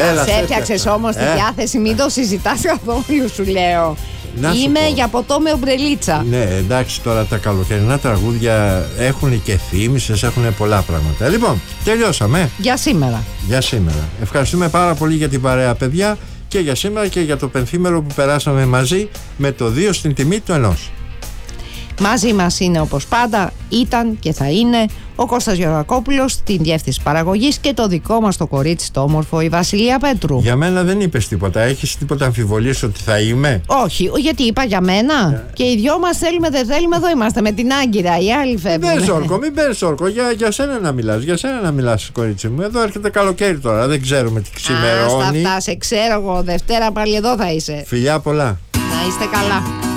Σε έφτιαξες όμως τη διάθεση, μην το συζητάς καθόλου, σου λέω. Είμαι για ποτό με ομπρελίτσα. Ναι, εντάξει, τώρα τα καλοκαιρινά τραγούδια έχουν και θύμησες, έχουν πολλά πράγματα. Λοιπόν, τελειώσαμε. Για σήμερα. Για σήμερα. Ευχαριστούμε πάρα πολύ για την παρέα, παιδιά, και για σήμερα και για το πενθήμερο που περάσαμε μαζί με το 2 στην τιμή του 1. Μαζί μας είναι όπως πάντα, ήταν και θα είναι ο Κώστας Γεωργακόπουλος στην διεύθυνση παραγωγής και το δικό μας το κορίτσι το όμορφο, η Βασιλεία Πέτρου. Για μένα δεν είπες τίποτα, έχεις τίποτα αμφιβολίες ότι θα είμαι? Όχι, γιατί είπα για μένα. Και οι δυο μας θέλουμε δεν θέλουμε, εδώ είμαστε με την Άγκυρα, οι άλλοι φεύγουν. Μην παίρνεις όρκο, για σένα να μιλάς, κορίτσι μου. Εδώ έρχεται καλοκαίρι τώρα, δεν ξέρουμε τι ξημερώνει. Στα αυτά, σε ξέρω εγώ, Δευτέρα πάλι εδώ θα είσαι. Φιλιά πολλά. Να είστε καλά.